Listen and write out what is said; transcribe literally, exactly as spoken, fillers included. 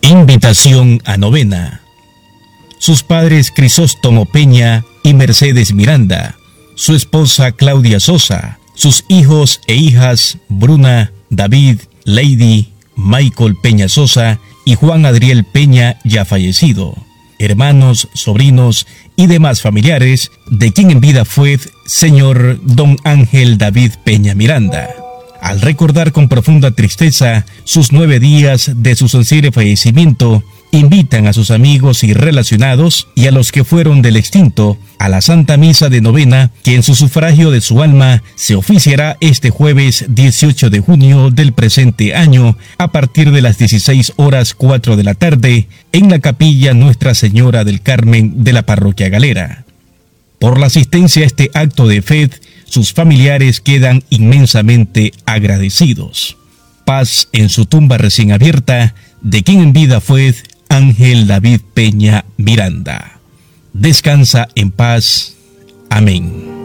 Invitación a novena. Sus padres Crisóstomo Peña y Mercedes Miranda, su esposa Claudia Sosa, sus hijos e hijas Bruna, David, Lady, Michael Peña Sosa y Juan Adriel Peña, ya fallecido, hermanos, sobrinos y demás familiares de quien en vida fue señor don Ángel David Peña Miranda. Al recordar con profunda tristeza sus nueve días de su sensible fallecimiento, invitan a sus amigos y relacionados y a los que fueron del extinto a la Santa Misa de Novena, que en su sufragio de su alma se oficiará este jueves dieciocho de junio del presente año a partir de las dieciséis horas cuatro de la tarde en la capilla Nuestra Señora del Carmen de la Parroquia Galera. Por la asistencia a este acto de fe, sus familiares quedan inmensamente agradecidos. Paz en su tumba recién abierta, de quien en vida fue Ángel David Peña Miranda. Descansa en paz. Amén.